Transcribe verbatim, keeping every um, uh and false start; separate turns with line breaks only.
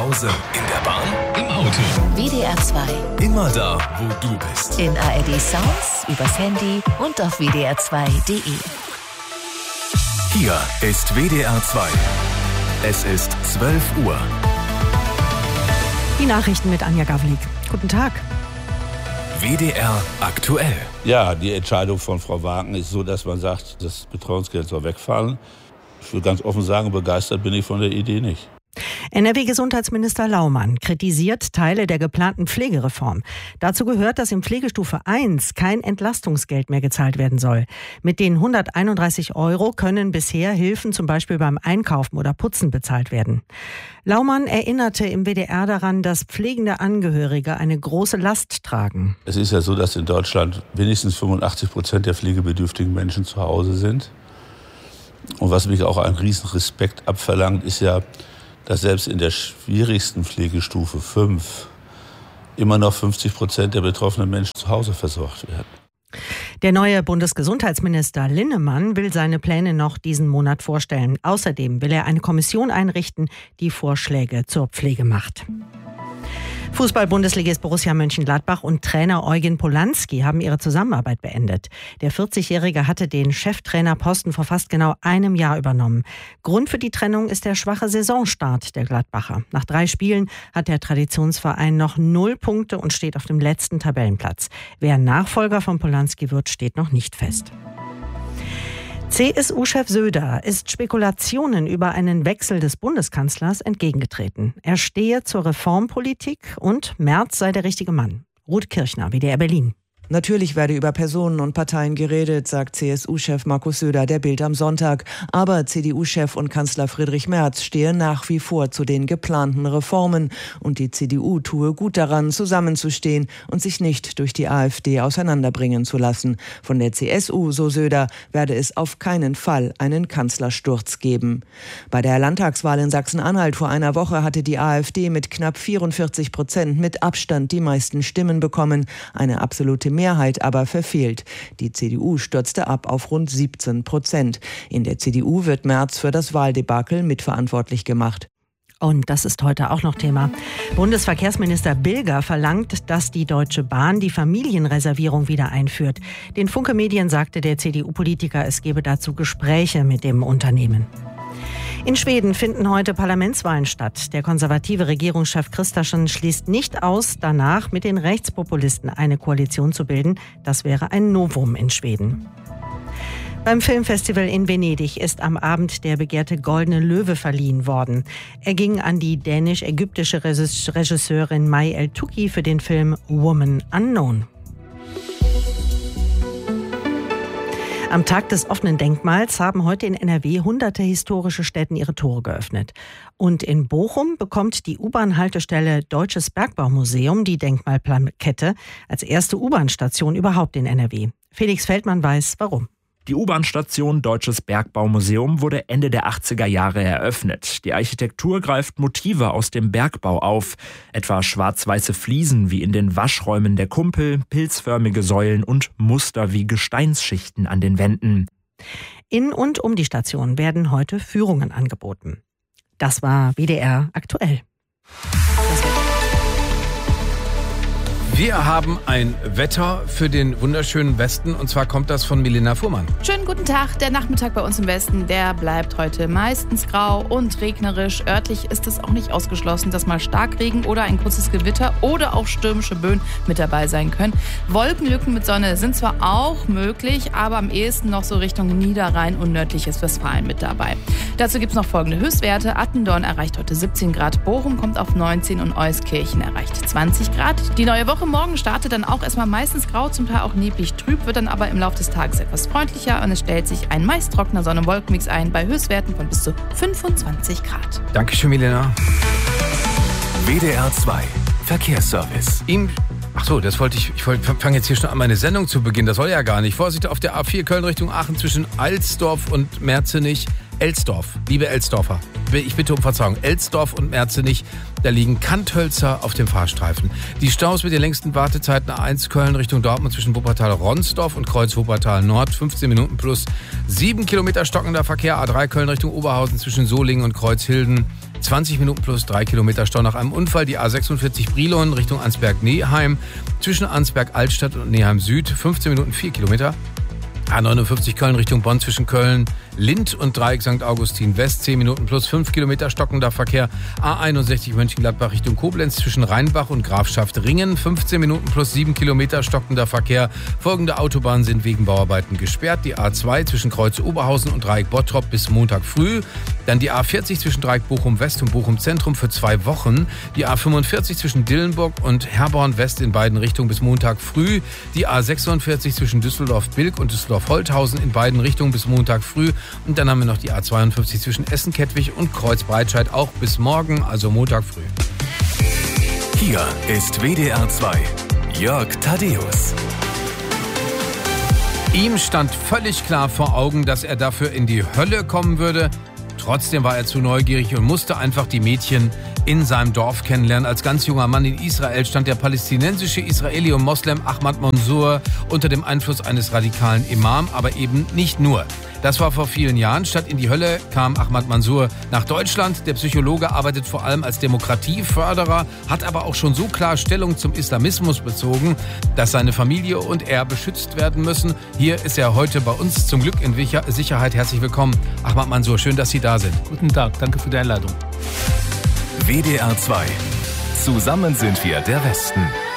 Hause, in der Bahn, im Auto.
W D R zwei.
Immer da, wo du bist.
In A R D Sounds, übers Handy und auf w d r zwei punkt d e.
Hier ist W D R zwei. Es ist zwölf Uhr.
Die Nachrichten mit Anja Gavlik. Guten Tag.
W D R aktuell.
Ja, die Entscheidung von Frau Wagen ist so, dass man sagt, das Betreuungsgeld soll wegfallen. Ich will ganz offen sagen, begeistert bin ich von der Idee nicht.
N R W-Gesundheitsminister Laumann kritisiert Teile der geplanten Pflegereform. Dazu gehört, dass in Pflegestufe eins kein Entlastungsgeld mehr gezahlt werden soll. Mit den hunderteinunddreißig Euro können bisher Hilfen zum Beispiel beim Einkaufen oder Putzen bezahlt werden. Laumann erinnerte im W D R daran, dass pflegende Angehörige eine große Last tragen.
Es ist ja so, dass in Deutschland wenigstens fünfundachtzig Prozent der pflegebedürftigen Menschen zu Hause sind. Und was mich auch einen riesen Respekt abverlangt, ist ja, dass selbst in der schwierigsten Pflegestufe fünf immer noch fünfzig Prozent der betroffenen Menschen zu Hause versorgt werden.
Der neue Bundesgesundheitsminister Linnemann will seine Pläne noch diesen Monat vorstellen. Außerdem will er eine Kommission einrichten, die Vorschläge zur Pflege macht. Fußball-Bundesligist Borussia Mönchengladbach und Trainer Eugen Polanski haben ihre Zusammenarbeit beendet. Der vierzigjährige hatte den Cheftrainerposten vor fast genau einem Jahr übernommen. Grund für die Trennung ist der schwache Saisonstart der Gladbacher. Nach drei Spielen hat der Traditionsverein noch null Punkte und steht auf dem letzten Tabellenplatz. Wer Nachfolger von Polanski wird, steht noch nicht fest. C S U-Chef Söder ist Spekulationen über einen Wechsel des Bundeskanzlers entgegengetreten. Er stehe zur Reformpolitik und Merz sei der richtige Mann. Ruth Kirchner, W D R Berlin.
Natürlich werde über Personen und Parteien geredet, sagt C S U-Chef Markus Söder der Bild am Sonntag. Aber C D U-Chef und Kanzler Friedrich Merz stehe nach wie vor zu den geplanten Reformen. Und die C D U tue gut daran, zusammenzustehen und sich nicht durch die AfD auseinanderbringen zu lassen. Von der C S U, so Söder, werde es auf keinen Fall einen Kanzlersturz geben. Bei der Landtagswahl in Sachsen-Anhalt vor einer Woche hatte die AfD mit knapp vierundvierzig Prozent mit Abstand die meisten Stimmen bekommen. Eine absolute Mehrheit aber verfehlt. Die C D U stürzte ab auf rund siebzehn Prozent. In der C D U wird Merz für das Wahldebakel mitverantwortlich gemacht.
Und das ist heute auch noch Thema. Bundesverkehrsminister Bilger verlangt, dass die Deutsche Bahn die Familienreservierung wieder einführt. Den Funke Medien sagte der C D U-Politiker, es gebe dazu Gespräche mit dem Unternehmen. In Schweden finden heute Parlamentswahlen statt. Der konservative Regierungschef Kristersson schließt nicht aus, danach mit den Rechtspopulisten eine Koalition zu bilden. Das wäre ein Novum in Schweden. Beim Filmfestival in Venedig ist am Abend der begehrte Goldene Löwe verliehen worden. Er ging an die dänisch-ägyptische Regisseurin May El-Touki für den Film Woman Unknown. Am Tag des offenen Denkmals haben heute in N R W hunderte historische Stätten ihre Tore geöffnet. Und in Bochum bekommt die U-Bahn-Haltestelle Deutsches Bergbaumuseum die Denkmalplakette als erste U-Bahn-Station überhaupt in N R W. Felix Feldmann weiß, warum.
Die U-Bahn-Station Deutsches Bergbaumuseum wurde Ende der achtziger Jahre eröffnet. Die Architektur greift Motive aus dem Bergbau auf, etwa schwarz-weiße Fliesen wie in den Waschräumen der Kumpel, pilzförmige Säulen und Muster wie Gesteinsschichten an den Wänden.
In und um die Station werden heute Führungen angeboten. Das war W D R aktuell.
Wir haben ein Wetter für den wunderschönen Westen und zwar kommt das von Milena Fuhrmann.
Schönen guten Tag. Der Nachmittag bei uns im Westen, der bleibt heute meistens grau und regnerisch. Örtlich ist es auch nicht ausgeschlossen, dass mal Starkregen oder ein kurzes Gewitter oder auch stürmische Böen mit dabei sein können. Wolkenlücken mit Sonne sind zwar auch möglich, aber am ehesten noch so Richtung Niederrhein und nördliches Westfalen mit dabei. Dazu gibt es noch folgende Höchstwerte. Attendorn erreicht heute siebzehn Grad, Bochum kommt auf neunzehn und Euskirchen erreicht zwanzig Grad. Die neue Woche morgen startet dann auch erstmal meistens grau, zum Teil auch neblig trüb, wird dann aber im Laufe des Tages etwas freundlicher und es stellt sich ein meist trockener Sonne-Wolkenmix ein bei Höchstwerten von bis zu fünfundzwanzig Grad.
Dankeschön, Milena.
W D R zwei Verkehrsservice.
Ihm Ach so, das wollte ich, ich wollte, fange jetzt hier schon an, meine Sendung zu beginnen. Das soll ja gar nicht. Vorsicht auf der A vier Köln Richtung Aachen zwischen Alsdorf und Merzenich. Elsdorf, liebe Elsdorfer, ich bitte um Verzeihung. Elsdorf und Merzenich, da liegen Kanthölzer auf dem Fahrstreifen. Die Staus mit den längsten Wartezeiten A eins Köln Richtung Dortmund zwischen Wuppertal-Ronsdorf und Kreuz Wuppertal-Nord, fünfzehn Minuten plus sieben Kilometer stockender Verkehr. A drei Köln Richtung Oberhausen zwischen Solingen und Kreuzhilden. zwanzig Minuten plus drei Kilometer Stau nach einem Unfall. Die A sechsundvierzig Brilon Richtung Ansberg-Neheim. Zwischen Ansberg-Altstadt und Neheim-Süd fünfzehn Minuten vier Kilometer. A neunundfünfzig Köln Richtung Bonn zwischen Köln, Lind und Dreieck Sankt Augustin West, zehn Minuten plus fünf Kilometer stockender Verkehr. A einundsechzig Mönchengladbach Richtung Koblenz zwischen Rheinbach und Grafschaft Ringen, fünfzehn Minuten plus sieben Kilometer stockender Verkehr. Folgende Autobahnen sind wegen Bauarbeiten gesperrt. Die A zwei zwischen Kreuz Oberhausen und Dreieck Bottrop bis Montag früh. Dann die A vierzig zwischen Dreieck Bochum West und Bochum Zentrum für zwei Wochen. Die A fünfundvierzig zwischen Dillenburg und Herborn West in beiden Richtungen bis Montag früh. Die A sechsundvierzig zwischen Düsseldorf-Bilk und Düsseldorf-Holthausen in beiden Richtungen bis Montag früh. Und dann haben wir noch die A zweiundfünfzig zwischen Essen-Kettwig und Kreuz-Breitscheid auch bis morgen, also Montag früh.
Hier ist W D R zwei. Jörg Thaddeus.
Ihm stand völlig klar vor Augen, dass er dafür in die Hölle kommen würde. Trotzdem war er zu neugierig und musste einfach die Mädchen in seinem Dorf kennenlernen. Als ganz junger Mann in Israel stand der palästinensische Israeli und Moslem Ahmad Mansour unter dem Einfluss eines radikalen Imam, aber eben nicht nur. Das war vor vielen Jahren. Statt in die Hölle kam Ahmad Mansour nach Deutschland. Der Psychologe arbeitet vor allem als Demokratieförderer, hat aber auch schon so klar Stellung zum Islamismus bezogen, dass seine Familie und er beschützt werden müssen. Hier ist er heute bei uns zum Glück in Sicherheit. Herzlich willkommen, Ahmad Mansour. Schön, dass Sie da sind.
Guten Tag, danke für die Einladung.
W D R zwei. Zusammen sind wir der Westen.